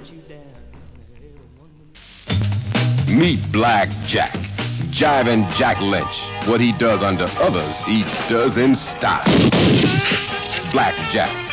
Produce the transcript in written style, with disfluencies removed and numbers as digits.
Meet Black Jack, Jiving Jack Lynch. What he does under others, he does in style. Black Jack.